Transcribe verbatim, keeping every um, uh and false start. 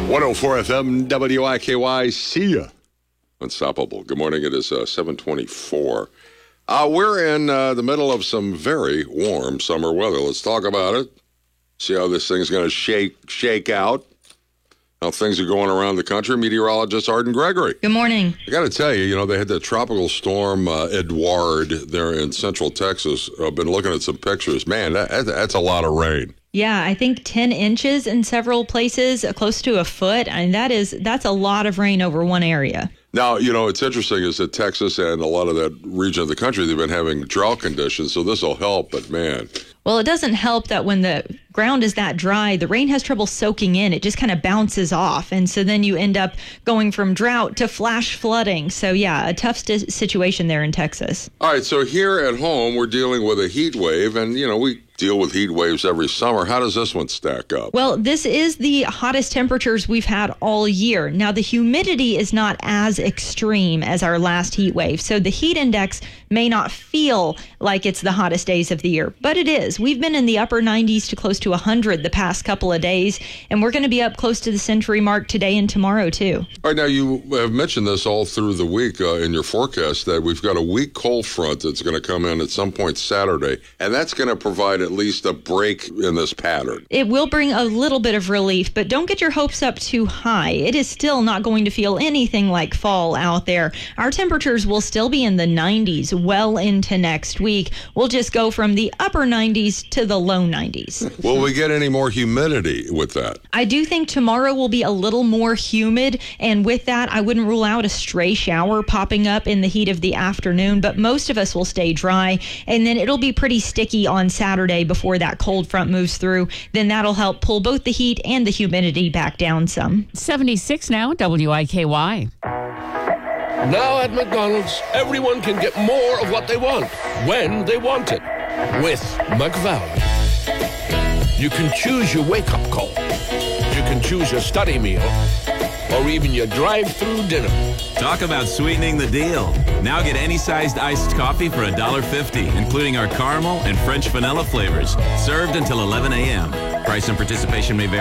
one oh four F M W I K Y. See ya. Unstoppable. Good morning. It is uh, seven twenty-four. Uh, we're in uh, the middle of some very warm summer weather. Let's talk about it. See how this thing's going to shake shake out. How things are going around the country. Meteorologist Arden Gregory. Good morning. I got to tell you, you know, they had the tropical storm uh, Edouard there in central Texas. I've been looking at some pictures. Man, that, that's a lot of rain. Yeah, I think ten inches in several places, close to a foot. And that is, that's a lot of rain over one area. Now, you know, it's interesting is that Texas and a lot of that region of the country, they've been having drought conditions, so this will help, but man. Well, it doesn't help that when the ground is that dry, the rain has trouble soaking in. It just kind of bounces off. And so then you end up going from drought to flash flooding. So, yeah, a tough st- situation there in Texas. All right, so here at home, we're dealing with a heat wave, and, you know, we deal with heat waves every summer. How does this one stack up? Well, this is the hottest temperatures we've had all year. Now, the humidity is not as extreme as our last heat wave, so the heat index may not feel like it's the hottest days of the year, but it is. We've been in the upper nineties to close to one hundred the past couple of days, and we're going to be up close to the century mark today and tomorrow, too. All right, now you have mentioned this all through the week uh, in your forecast that we've got a weak cold front that's going to come in at some point Saturday, and that's going to provide at least a break in this pattern. It will bring a little bit of relief, but don't get your hopes up too high. It is still not going to feel anything like fall out there. Our temperatures will still be in the nineties well into next week. We'll just go from the upper nineties to the low nineties. Will we get any more humidity with that? I do think tomorrow will be a little more humid, and with that, I wouldn't rule out a stray shower popping up in the heat of the afternoon, but most of us will stay dry, and then it'll be pretty sticky on Saturday before that cold front moves through. Then that'll help pull both the heat and the humidity back down some. seventy-six now, W I K Y. Now at McDonald's, everyone can get more of what they want, when they want it, with McValue. You can choose your wake-up call. You can choose your study meal, or even your drive-through dinner. Talk about sweetening the deal. Now get any sized iced coffee for one dollar fifty, including our caramel and French vanilla flavors, served until eleven a.m. Price and participation may vary.